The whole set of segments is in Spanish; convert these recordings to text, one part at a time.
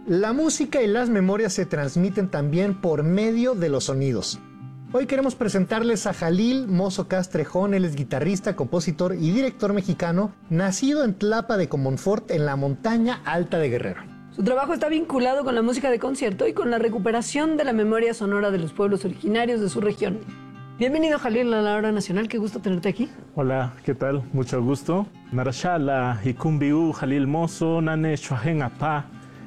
La música y las memorias se transmiten también por medio de los sonidos. Hoy queremos presentarles a Jalil Mozo Castrejón. Él es guitarrista, compositor y director mexicano, nacido en Tlapa de Comonfort, en la montaña alta de Guerrero. Su trabajo está vinculado con la música de concierto y con la recuperación de la memoria sonora de los pueblos originarios de su región. Bienvenido, Jalil, a la Hora Nacional. Qué gusto tenerte aquí. Hola, ¿qué tal? Mucho gusto. Narashala, Ikumbiu, Jalil Mozo, Nane Shuajen Apa,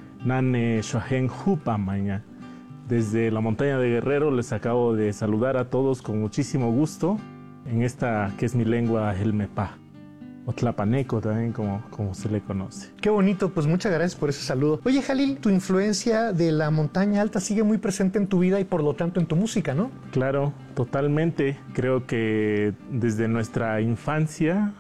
Nane Shuajen Jupa Maña. Desde la montaña de Guerrero les acabo de saludar a todos con muchísimo gusto en esta que es mi lengua, el Mepá, o tlapaneco también como se le conoce. Qué bonito, pues muchas gracias por ese saludo. Oye, Jalil, tu influencia de la montaña alta sigue muy presente en tu vida y por lo tanto en tu música, ¿no? Claro, totalmente. Creo que desde nuestra infancia,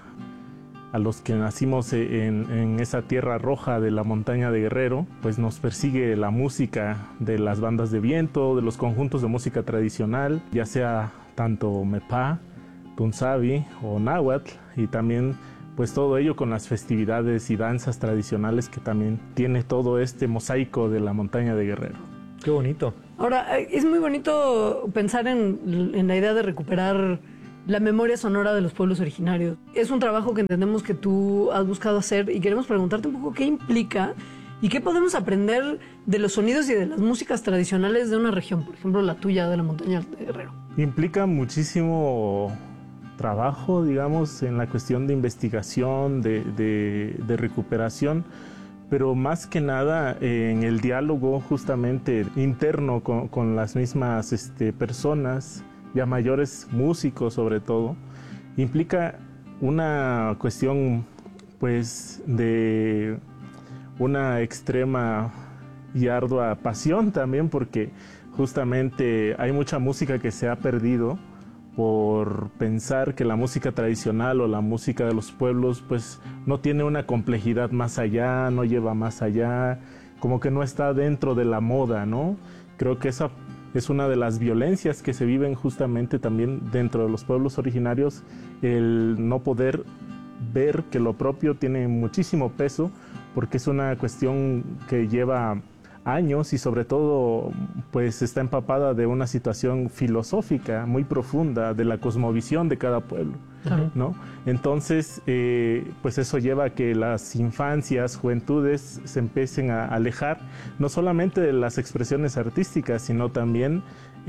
a los que nacimos en esa tierra roja de la montaña de Guerrero, pues nos persigue la música de las bandas de viento, de los conjuntos de música tradicional, ya sea tanto Mepá, Tunsavi o Náhuatl, y también pues todo ello con las festividades y danzas tradicionales que también tiene todo este mosaico de la montaña de Guerrero. Qué bonito. Ahora, es muy bonito pensar en la idea de recuperar la memoria sonora de los pueblos originarios. Es un trabajo que entendemos que tú has buscado hacer y queremos preguntarte un poco qué implica y qué podemos aprender de los sonidos y de las músicas tradicionales de una región, por ejemplo la tuya de la montaña de Guerrero. Implica muchísimo trabajo, digamos, en la cuestión de investigación, de recuperación, pero más que nada en el diálogo justamente interno con las mismas personas, ya mayores, músicos sobre todo. Implica una cuestión pues de una extrema y ardua pasión también, porque justamente hay mucha música que se ha perdido por pensar que la música tradicional o la música de los pueblos pues no tiene una complejidad más allá, no lleva más allá, como que no está dentro de la moda, ¿no? Creo que esa es una de las violencias que se viven justamente también dentro de los pueblos originarios, el no poder ver que lo propio tiene muchísimo peso, porque es una cuestión que lleva años y sobre todo pues está empapada de una situación filosófica muy profunda de la cosmovisión de cada pueblo, ¿no? Entonces pues eso lleva a que las infancias, juventudes se empiecen a alejar no solamente de las expresiones artísticas, sino también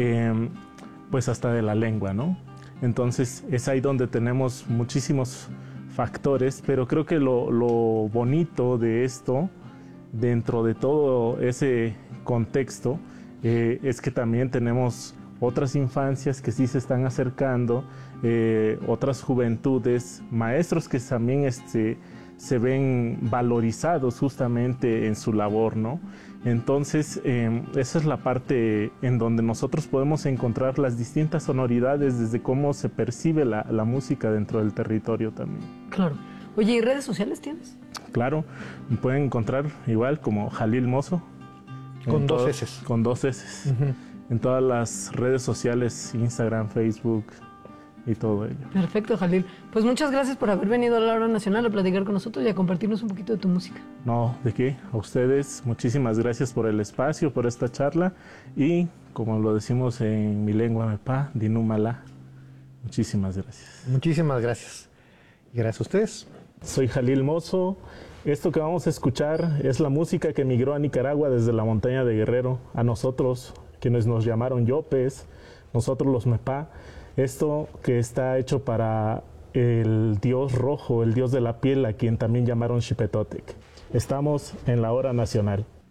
pues hasta de la lengua, ¿no? Entonces es ahí donde tenemos muchísimos factores, pero creo que lo bonito de esto, dentro de todo ese contexto, es que también tenemos otras infancias que sí se están acercando, otras juventudes, maestros que también se ven valorizados justamente en su labor, ¿no? Entonces, esa es la parte en donde nosotros podemos encontrar las distintas sonoridades desde cómo se percibe la música dentro del territorio también. Claro. Oye, ¿y redes sociales tienes? Claro, me pueden encontrar igual como Jalil Mozo. Con dos S. Con dos S. Uh-huh. En todas las redes sociales, Instagram, Facebook y todo ello. Perfecto, Jalil. Pues muchas gracias por haber venido a la Hora Nacional a platicar con nosotros y a compartirnos un poquito de tu música. No, ¿de qué? A ustedes, muchísimas gracias por el espacio, por esta charla y, como lo decimos en mi lengua Mepá, Dinumala, muchísimas gracias. Muchísimas gracias. Y gracias a ustedes. Soy Jalil Mozo. Esto que vamos a escuchar es la música que migró a Nicaragua desde la montaña de Guerrero, a nosotros, quienes nos llamaron Yopes, nosotros los Mepá. Esto que está hecho para el dios rojo, el dios de la piel, a quien también llamaron Xipetotec. Estamos en la Hora Nacional.